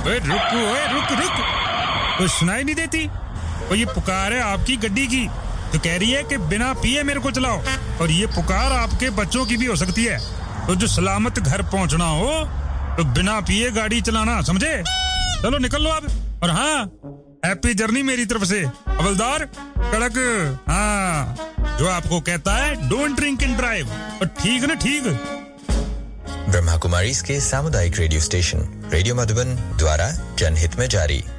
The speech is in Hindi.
ओए रुक तो सुनाई नहीं देती? और ये पुकार है आपकी गड्डी की, तो कह रही है कि बिना पिए मेरे को चलाओ, और ये पुकार आपके बच्चों की भी हो सकती है। तो जो सलामत घर पहुंचना हो तो बिना पिए गाड़ी चलाना, समझे? चलो निकल लो अब। और हाँ, हैप्पी जर्नी मेरी तरफ से। हवलदार कड़क, हाँ, जो आपको कहता है डोंट ड्रिंक एंड ड्राइव। और ठीक ना? ठीक। ब्रह्मा कुमारी के सामुदायिक रेडियो स्टेशन रेडियो मधुबन द्वारा जनहित में जारी।